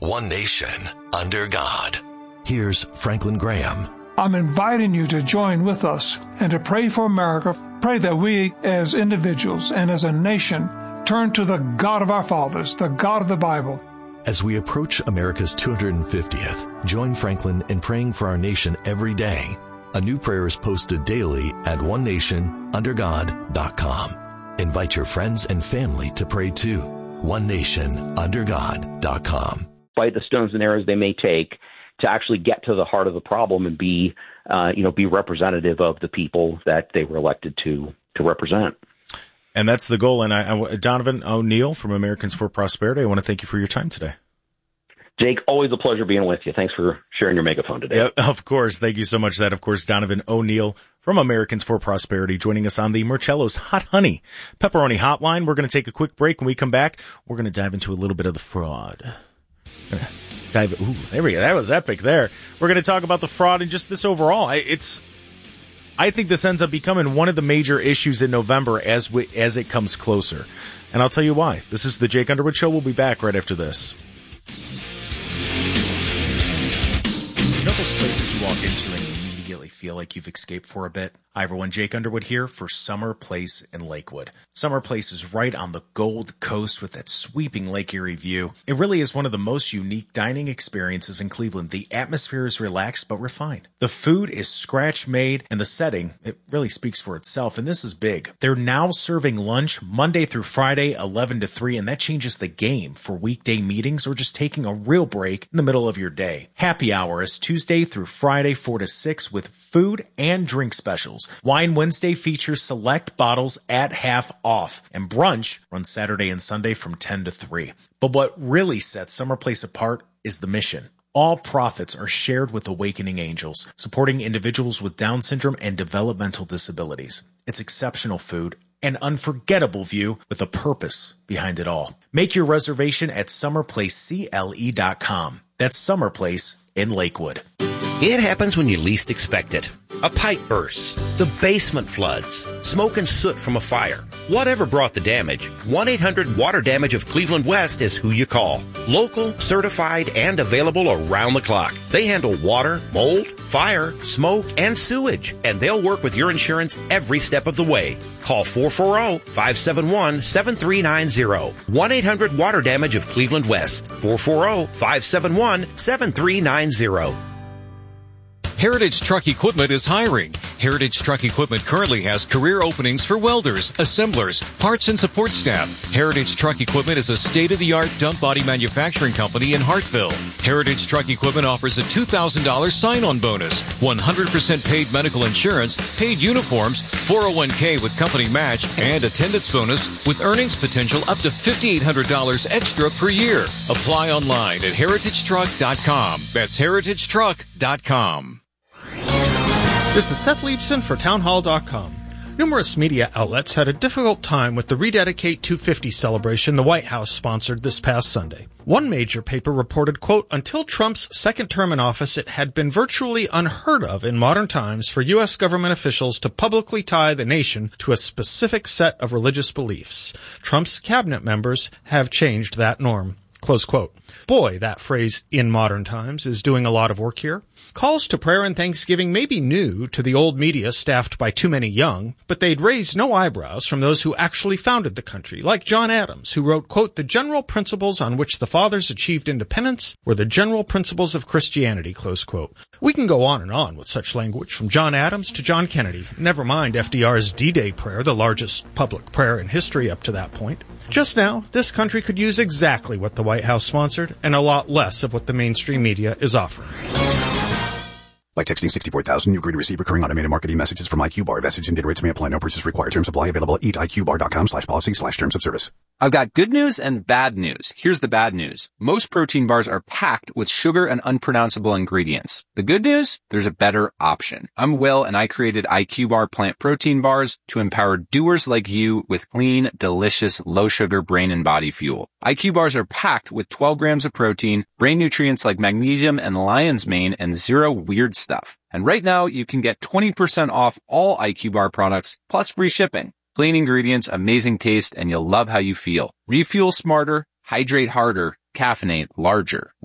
one nation, under God. Here's Franklin Graham. I'm inviting you to join with us and to pray for America. Pray that we as individuals and as a nation turn to the God of our fathers, the God of the Bible. As we approach America's 250th, join Franklin in praying for our nation every day. A new prayer is posted daily at onenationundergod.com. Invite your friends and family to pray too. onenationundergod.com. Fight the stones and arrows they may take to actually get to the heart of the problem and be representative of the people that they were elected to represent. And that's the goal. And Donovan O'Neill from Americans for Prosperity, I want to thank you for your time today. Jake, always a pleasure being with you. Thanks for sharing your megaphone today. Yeah, of course. Thank you so much. That, of course, Donovan O'Neill from Americans for Prosperity joining us on the Marcello's Hot Honey Pepperoni Hotline. We're going to take a quick break. When we come back, we're going to dive into a little bit of the fraud. There we go. That was epic there. We're going to talk about the fraud and just this overall. I think this ends up becoming one of the major issues in November as it comes closer. And I'll tell you why. This is the Jake Underwood Show. We'll be back right after this. You know those places you walk into and you immediately feel like you've escaped for a bit? Hi everyone, Jake Underwood here for Summer Place in Lakewood. Summer Place is right on the Gold Coast with that sweeping Lake Erie view. It really is one of the most unique dining experiences in Cleveland. The atmosphere is relaxed but refined. The food is scratch-made, and the setting, it really speaks for itself, and this is big. They're now serving lunch Monday through Friday, 11 to 3, and that changes the game for weekday meetings or just taking a real break in the middle of your day. Happy hour is Tuesday through Friday, 4 to 6, with food and drink specials. Wine Wednesday features select bottles at half off, and brunch runs Saturday and Sunday from 10 to 3. But what really sets Summer Place apart is the mission. All profits are shared with Awakening Angels, supporting individuals with Down syndrome and developmental disabilities. It's exceptional food, an unforgettable view with a purpose behind it all. Make your reservation at summerplacecle.com. That's Summer Place in Lakewood. It happens when you least expect it. A pipe bursts, the basement floods, smoke and soot from a fire. Whatever brought the damage, 1-800-WATER DAMAGE of Cleveland West is who you call. Local, certified, and available around the clock. They handle water, mold, fire, smoke, and sewage, and they'll work with your insurance every step of the way. Call 440-571-7390. 1-800-WATER DAMAGE of Cleveland West. 440-571-7390. Heritage Truck Equipment is hiring. Heritage Truck Equipment currently has career openings for welders, assemblers, parts and support staff. Heritage Truck Equipment is a state-of-the-art dump body manufacturing company in Hartville. Heritage Truck Equipment offers a $2,000 sign-on bonus, 100% paid medical insurance, paid uniforms, 401k with company match, and attendance bonus with earnings potential up to $5,800 extra per year. Apply online at heritagetruck.com. That's heritagetruck.com. This is Seth Leibson for townhall.com. Numerous media outlets had a difficult time with the Rededicate 250 celebration the White House sponsored this past Sunday. One major paper reported, quote, until Trump's second term in office, it had been virtually unheard of in modern times for U.S. government officials to publicly tie the nation to a specific set of religious beliefs. Trump's cabinet members have changed that norm. Close quote. Boy, that phrase, in modern times, is doing a lot of work here. Calls to prayer and thanksgiving may be new to the old media staffed by too many young, but they'd raise no eyebrows from those who actually founded the country, like John Adams, who wrote, quote, the general principles on which the fathers achieved independence were the general principles of Christianity, close quote. We can go on with such language from John Adams to John Kennedy, never mind FDR's D-Day prayer, the largest public prayer in history up to that point. Just now, this country could use exactly what the White House sponsored and a lot less of what the mainstream media is offering. By texting 64,000, you agree to receive recurring automated marketing messages from IQBar. Message and data rates may apply. No purchase required. Terms apply. Available at eatiqbar.com/policy/terms of service. I've got good news and bad news. Here's the bad news. Most protein bars are packed with sugar and unpronounceable ingredients. The good news? There's a better option. I'm Will, and I created IQBar plant protein bars to empower doers like you with clean, delicious, low-sugar brain and body fuel. IQ bars are packed with 12 grams of protein, brain nutrients like magnesium and lion's mane, and zero weird stuff. And right now, you can get 20% off all IQ bar products, plus free shipping. Clean ingredients, amazing taste, and you'll love how you feel. Refuel smarter, hydrate harder, caffeinate larger.